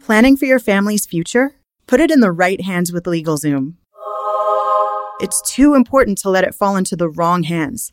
Planning for your family's future? Put it in the right hands with LegalZoom. It's too important to let it fall into the wrong hands.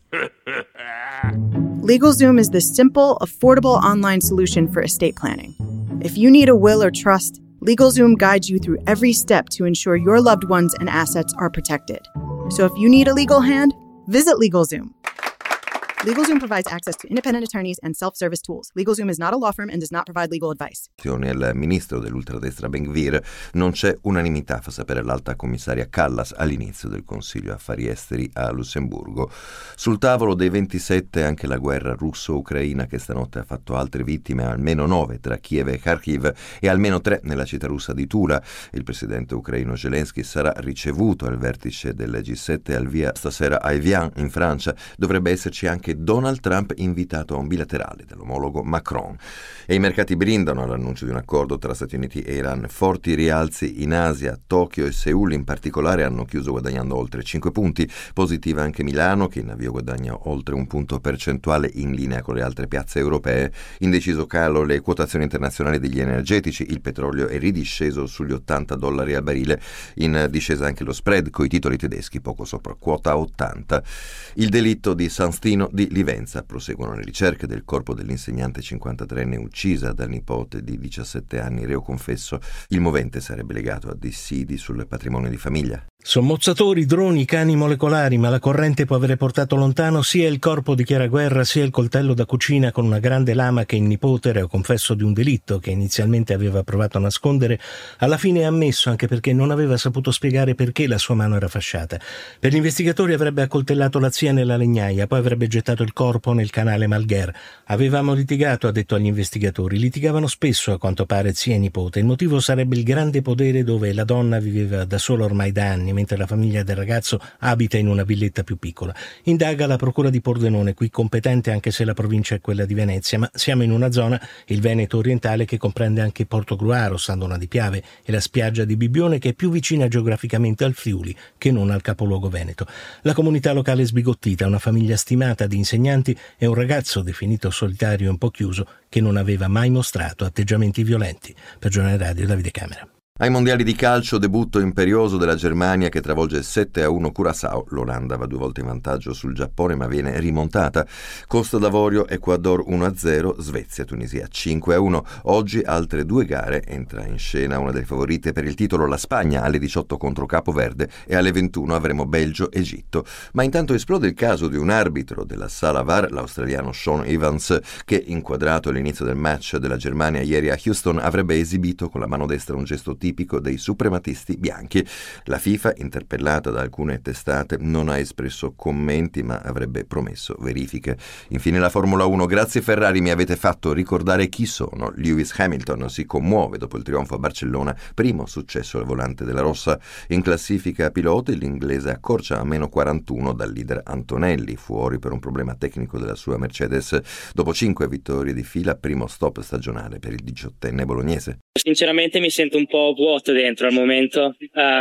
LegalZoom is the simple, affordable online solution for estate planning. If you need a will or trust, LegalZoom guides you through every step to ensure your loved ones and assets are protected. So if you need a legal hand, visit LegalZoom. LegalZoom provides access to independent attorneys and self-service tools. LegalZoom is not a law firm and does not provide legal advice. Il ministro dell'ultradestra Ben-Gvir, non c'è unanimità, fa sapere l'alta commissaria Kallas all'inizio del Consiglio Affari Esteri a Lussemburgo. Sul tavolo dei 27 anche la guerra russo-ucraina, che stanotte ha fatto altre vittime, almeno 9 tra Kiev e Kharkiv e almeno 3 nella città russa di Tula. Il presidente ucraino Zelensky sarà ricevuto al vertice del G7 al via stasera a Evian in Francia. Dovrebbe esserci anche Donald Trump invitato a un bilaterale dell'omologo Macron. E i mercati brindano all'annuncio di un accordo tra Stati Uniti e Iran. Forti rialzi in Asia, Tokyo e Seul in particolare hanno chiuso guadagnando oltre 5 punti. Positiva anche Milano, che in avvio guadagna oltre un punto percentuale in linea con le altre piazze europee. In deciso calo le quotazioni internazionali degli energetici, il petrolio è ridisceso sugli $80 al barile, in discesa anche lo spread coi titoli tedeschi poco sopra quota 80. Il delitto di San Stino di Livenza. Proseguono le ricerche del corpo dell'insegnante 53enne uccisa dal nipote di 17 anni, reo confesso. Il movente sarebbe legato a dissidi sul patrimonio di famiglia. Sommozzatori, droni, cani molecolari, ma la corrente può avere portato lontano sia il corpo di Chiara Guerra sia il coltello da cucina con una grande lama che il nipote, reo confesso di un delitto che inizialmente aveva provato a nascondere, alla fine ha ammesso, anche perché non aveva saputo spiegare perché la sua mano era fasciata. Per gli investigatori avrebbe accoltellato la zia nella legnaia, poi avrebbe gettato il corpo nel canale Malgher. Avevamo litigato, ha detto agli investigatori. Litigavano spesso, a quanto pare, zia e nipote. Il motivo sarebbe il grande podere dove la donna viveva da sola ormai da anni, mentre la famiglia del ragazzo abita in una villetta più piccola. Indaga la procura di Pordenone, qui competente anche se la provincia è quella di Venezia, ma siamo in una zona, il Veneto orientale, che comprende anche Portogruaro, Sandona di Piave e la spiaggia di Bibbione, che è più vicina geograficamente al Friuli che non al capoluogo veneto. La comunità locale è sbigottita, una famiglia stimata di insegnanti e un ragazzo definito solitario e un po' chiuso che non aveva mai mostrato atteggiamenti violenti. Per Giornale Radio, Davide Camera. Ai mondiali di calcio, debutto imperioso della Germania che travolge 7-1 Curaçao. L'Olanda va 2 volte in vantaggio sul Giappone ma viene rimontata. Costa d'Avorio, Ecuador 1-0, Svezia, Tunisia 5-1. Oggi altre 2 gare, entra in scena una delle favorite per il titolo, la Spagna, alle 18 contro Capo Verde e alle 21 avremo Belgio-Egitto. Ma intanto esplode il caso di un arbitro della sala VAR, l'australiano Sean Evans, che inquadrato all'inizio del match della Germania ieri a Houston avrebbe esibito con la mano destra un gesto tipico dei suprematisti bianchi. La FIFA, interpellata da alcune testate, non ha espresso commenti ma avrebbe promesso verifiche. Infine la Formula 1, grazie Ferrari, mi avete fatto ricordare chi sono. Lewis Hamilton si commuove dopo il trionfo a Barcellona, primo successo al volante della rossa. In classifica piloti l'inglese accorcia a meno 41 dal leader Antonelli, fuori per un problema tecnico della sua Mercedes. Dopo 5 vittorie di fila, primo stop stagionale per il 18enne bolognese. Sinceramente mi sento un po' vuoto dentro al momento,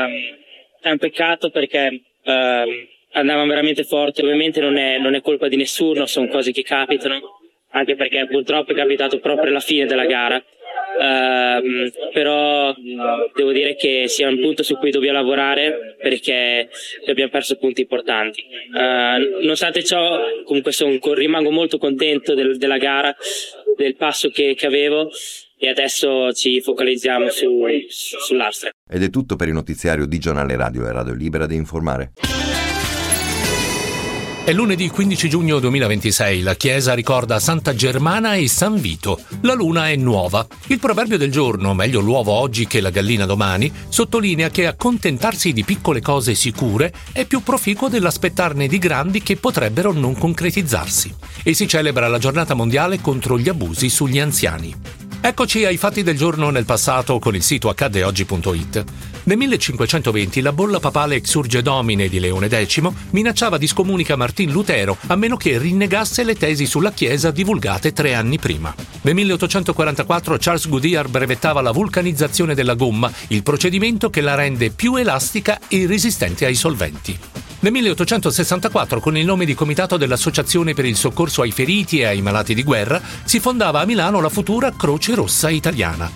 è un peccato perché andavamo veramente forti. Ovviamente non è colpa di nessuno, sono cose che capitano, anche perché purtroppo è capitato proprio alla fine della gara, però devo dire che sia un punto su cui dobbiamo lavorare perché abbiamo perso punti importanti. Nonostante ciò comunque rimango molto contento della gara, del passo che avevo, e adesso ci focalizziamo sull'Austria. Ed è tutto per il notiziario di Giornale Radio e Radio Libera di informare. È lunedì 15 giugno 2026, la Chiesa ricorda Santa Germana e San Vito. La luna è nuova. Il proverbio del giorno, meglio l'uovo oggi che la gallina domani, sottolinea che accontentarsi di piccole cose sicure è più proficuo dell'aspettarne di grandi che potrebbero non concretizzarsi. E si celebra la giornata mondiale contro gli abusi sugli anziani. Eccoci ai fatti del giorno nel passato con il sito accaddeoggi.it. Nel 1520 la bolla papale Exsurge Domine di Leone X minacciava di scomunica Martin Lutero a meno che rinnegasse le tesi sulla Chiesa divulgate 3 anni prima. Nel 1844 Charles Goodyear brevettava la vulcanizzazione della gomma, il procedimento che la rende più elastica e resistente ai solventi. Nel 1864, con il nome di Comitato dell'Associazione per il Soccorso ai Feriti e ai Malati di Guerra, si fondava a Milano la futura Croce Rossa Italiana.